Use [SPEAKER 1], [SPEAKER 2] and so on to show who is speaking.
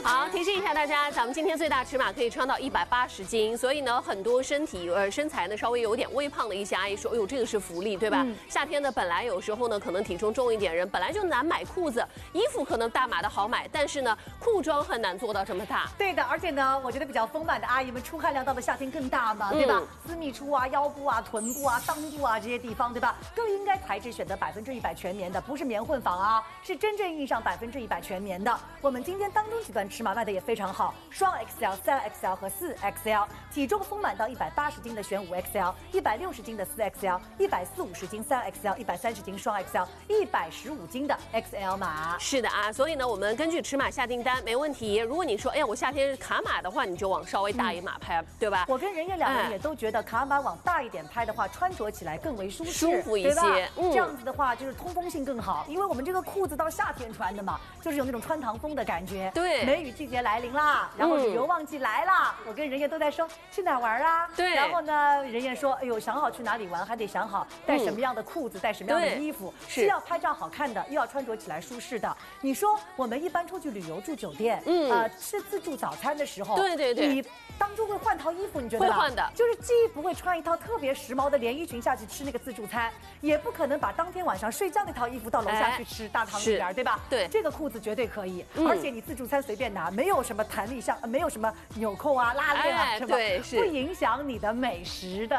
[SPEAKER 1] 好，提示一下大家，咱们今天最大尺码可以穿到180斤，所以呢，很多身材呢稍微有点微胖的一些阿姨说，哎呦，这个是福利，对吧？夏天呢，本来有时候呢可能体重重一点人本来就难买裤子，衣服可能大码的好买，但是呢，裤装很难做到这么大。对的，而且呢，我觉得比较丰满的阿姨们出汗量到了夏天更大嘛，对吧？私密处啊、腰部啊、臀部啊、裆部啊这些地方，对吧？更应该材质选择100%全棉的，不是棉混纺啊，是真正意义上100%全棉的。我们今天当中几段尺码卖的也非常好，双 XL、3XL 和4XL，体重丰满到180斤的选5XL，160斤的4XL，140-50斤3XL，130斤双 XL，115斤的 XL 码。是的啊，所以呢，我们根据尺码下订单没问题。如果你说，哎呀，我夏天卡码的话，你就往稍微大一码拍，对吧？我跟任燕两个人也都觉得卡码往大一点拍的话，穿着起来更为舒服一些。这样子的话，就是通风性更好，因为我们这个裤子到夏天穿的嘛，就是有那种穿堂风的感觉。对，梅雨季节来临啦，然后旅游旺季来啦，我跟任燕都在说去哪玩啊？对。然后呢，任燕说，哎呦，想好去哪里玩，还得想好带什么样的裤子，带什么样的衣服，是要拍照好看的，又要穿着起来舒适的。你说我们一般出去旅游住酒店，吃自助早餐的时候，对，你当中会换套衣服，你觉得？会换的，就是既不会穿一套特别时髦的连衣裙下去吃那个自助餐，也不可能把当天晚上睡觉那套衣服到楼下去吃大堂里边，对吧？对，这个裤子绝对可以，而且你自助餐随便拿，没有什么弹力没有什么纽扣啊、拉链啊，是吧？对，不影响你的美食的。